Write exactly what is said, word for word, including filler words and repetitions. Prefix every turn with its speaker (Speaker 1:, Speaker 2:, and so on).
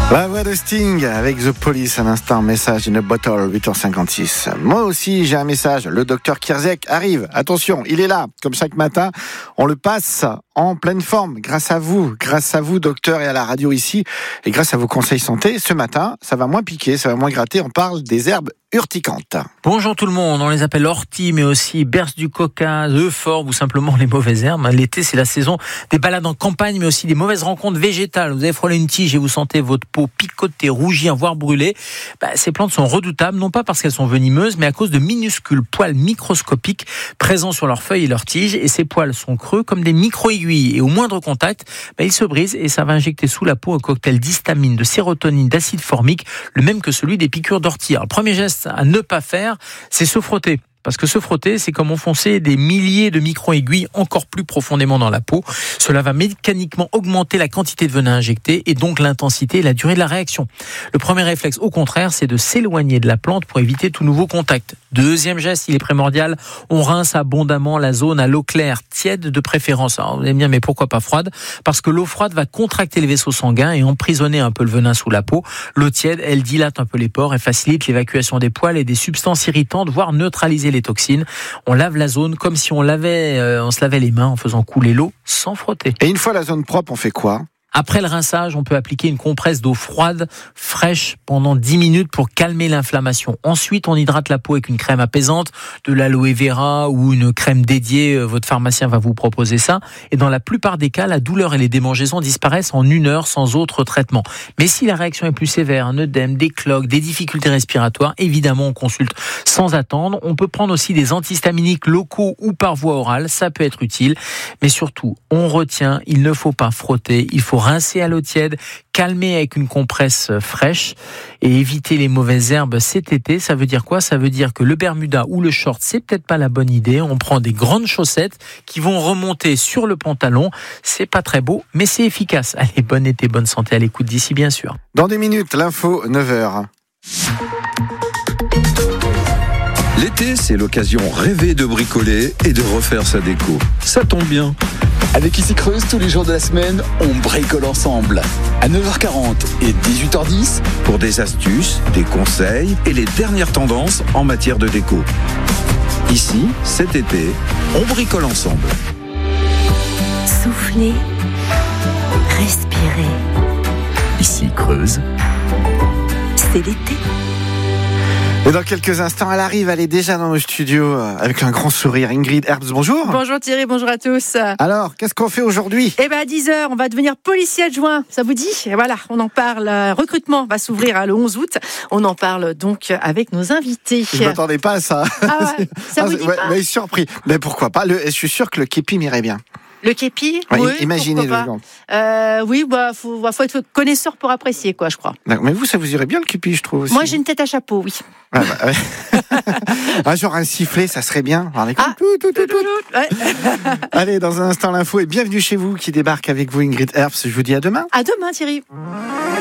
Speaker 1: La voix de Sting avec The Police, un instant, message in a bottle, huit heures cinquante-six. Moi aussi, j'ai un message. Le docteur Kierzek arrive. Attention, il est là. Comme chaque matin, on le passe en pleine forme. Grâce à vous, grâce à vous, docteur, et à la radio ici, et grâce à vos conseils santé. Ce matin, ça va moins piquer, ça va moins gratter. On parle des herbes urticantes.
Speaker 2: Bonjour tout le monde, on les appelle orties, mais aussi berce du coca, euphorbes ou simplement les mauvaises herbes. L'été, c'est la saison des balades en campagne, mais aussi des mauvaises rencontres végétales. Vous avez frôlé une tige et vous sentez votre peau picoter, rougir, voire brûler. Bah, ces plantes sont redoutables, non pas parce qu'elles sont venimeuses, mais à cause de minuscules poils microscopiques présents sur leurs feuilles et leurs tiges. Et ces poils sont creux comme des micro-aiguilles. Et au moindre contact, bah, ils se brisent et ça va injecter sous la peau un cocktail d'histamine, de sérotonine, d'acide formique, le même que celui des piqûres d'ortie. Alors, premier geste à ne pas faire, c'est se frotter. Parce que se frotter, c'est comme enfoncer des milliers de micro-aiguilles encore plus profondément dans la peau. Cela va mécaniquement augmenter la quantité de venin injecté et donc l'intensité et la durée de la réaction. Le premier réflexe, au contraire, c'est de s'éloigner de la plante pour éviter tout nouveau contact. Deuxième geste, il est primordial, on rince abondamment la zone à l'eau claire, tiède de préférence. Alors, vous allez me dire, mais pourquoi pas froide ? Parce que l'eau froide va contracter les vaisseaux sanguins et emprisonner un peu le venin sous la peau. L'eau tiède, elle dilate un peu les pores et facilite l'évacuation des poils et des substances irritantes, voire neutraliser les toxines. On lave la zone comme si on lavait, euh, on se lavait les mains en faisant couler l'eau sans frotter.
Speaker 1: Et une fois la zone propre, on fait quoi ?
Speaker 2: Après le rinçage, on peut appliquer une compresse d'eau froide, fraîche, pendant dix minutes pour calmer l'inflammation. Ensuite, on hydrate la peau avec une crème apaisante, de l'aloe vera ou une crème dédiée. Votre pharmacien va vous proposer ça. Et dans la plupart des cas, la douleur et les démangeaisons disparaissent en une heure sans autre traitement. Mais si la réaction est plus sévère, un œdème, des cloques, des difficultés respiratoires, évidemment, on consulte sans attendre. On peut prendre aussi des antihistaminiques locaux ou par voie orale. Ça peut être utile. Mais surtout, on retient, il ne faut pas frotter, il faut rincer à l'eau tiède, calmer avec une compresse fraîche et éviter les mauvaises herbes cet été. Ça veut dire quoi ? Ça veut dire que le bermuda ou le short, c'est peut-être pas la bonne idée. On prend des grandes chaussettes qui vont remonter sur le pantalon. C'est pas très beau, mais c'est efficace. Allez, bon été, bonne santé à l'écoute d'ici, bien sûr.
Speaker 1: Dans des minutes, l'info, neuf heures.
Speaker 3: L'été, c'est l'occasion rêvée de bricoler et de refaire sa déco. Ça tombe bien.
Speaker 4: Avec Ici Creuse, tous les jours de la semaine, on bricole ensemble. À neuf heures quarante et dix-huit heures dix.
Speaker 3: Pour des astuces, des conseils et les dernières tendances en matière de déco. Ici, cet été, on bricole ensemble.
Speaker 5: Soufflez, respirez.
Speaker 4: Ici Creuse,
Speaker 5: c'est l'été.
Speaker 1: Et dans quelques instants, elle arrive, elle est déjà dans nos studios avec un grand sourire. Ingrid Herbst, bonjour.
Speaker 6: Bonjour Thierry, bonjour à tous.
Speaker 1: Alors, qu'est-ce qu'on fait aujourd'hui ?
Speaker 6: Eh bien, à dix heures, on va devenir policier adjoint. Ça vous dit ? Et voilà, on en parle. Recrutement va s'ouvrir hein, le onze août. On en parle donc avec nos invités.
Speaker 1: Je ne m'attendais pas à ça.
Speaker 6: Ah ouais, ça
Speaker 1: ah,
Speaker 6: vous dit
Speaker 1: ouais,
Speaker 6: pas ?
Speaker 1: mais surpris. Mais pourquoi pas ? Le, je suis sûr que le képi m'irait bien.
Speaker 6: Le képi,
Speaker 1: ouais,
Speaker 6: oui,
Speaker 1: imaginez
Speaker 6: pourquoi pas. Euh, oui, bah faut, faut être connaisseur pour apprécier, quoi, je crois.
Speaker 1: Mais vous, ça vous irait bien le képi, je trouve aussi.
Speaker 6: Moi, j'ai une tête à chapeau, oui.
Speaker 1: Ah, bah, ouais. ah, genre un sifflet, ça serait bien. Alors,
Speaker 6: ah,
Speaker 1: tout, tout, tout, tout.
Speaker 6: Ouais.
Speaker 1: Allez, dans un instant, l'info et bienvenue chez vous qui débarque avec vous, Ingrid Herbst. Je vous dis à demain.
Speaker 6: À demain, Thierry.